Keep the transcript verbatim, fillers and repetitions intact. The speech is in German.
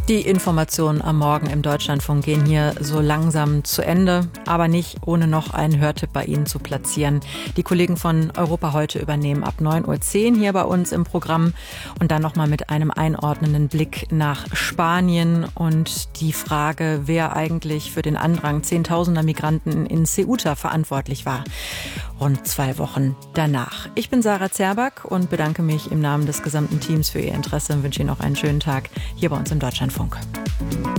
Die Informationen am Morgen im Deutschlandfunk gehen hier so langsam zu Ende, aber nicht ohne noch einen Hörtipp bei Ihnen zu platzieren. Die Kollegen von Europa heute übernehmen ab neun Uhr zehn hier bei uns im Programm und dann nochmal mit einem einordnenden Blick nach Spanien und die Frage, wer eigentlich für den Andrang zehntausender Migranten in Ceuta verantwortlich war. Rund zwei Wochen danach. Ich bin Sarah Zerback und bedanke mich im Namen des gesamten Teams für Ihr Interesse und wünsche Ihnen noch einen schönen Tag hier bei uns im Deutschlandfunk.